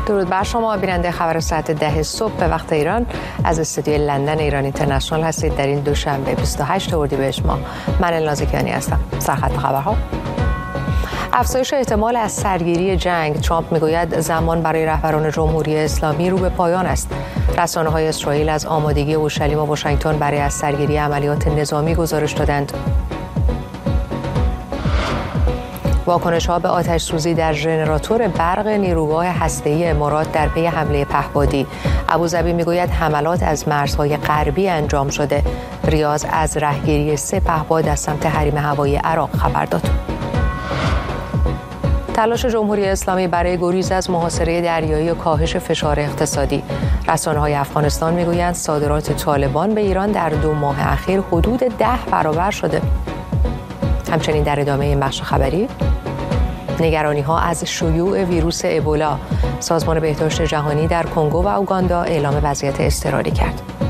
درود بر شما بیننده خبر ساعت 10 صبح به وقت ایران از استودیوی لندن ایران اینترنشنال هستید. در این دوشنبه 28 اردیبهشت ماه من نازکیانی هستم. سرخط خبرها: افزایش احتمال از سرگیری جنگ. ترامپ میگوید زمان برای رهبران جمهوری اسلامی رو به پایان است. رسانه‌های اسرائیل از آمادگی اورشلیم و واشنگتن برای از سرگیری عملیات نظامی گزارش دادند. واکنش‌ها به آتش سوزی در ژنراتور برق نیروگاه هسته‌ای امارات در پی حمله پهپادی. ابوظبی میگوید حملات از مرزهای غربی انجام شده. ریاض از رهگیری 3 پهپاد از سمت حریم هوایی عراق خبر داد. تلاش جمهوری اسلامی برای گریز از محاصره دریایی و کاهش فشار اقتصادی. رسانه‌های افغانستان میگویند صادرات طالبان به ایران در 2 ماه اخیر حدود 10 برابر شده. همچنین در ادامه این بخش خبری، نگرانی‌ها از شیوع ویروس ابولا. سازمان بهداشت جهانی در کنگو و اوگاندا اعلام وضعیت اضطراری کرد.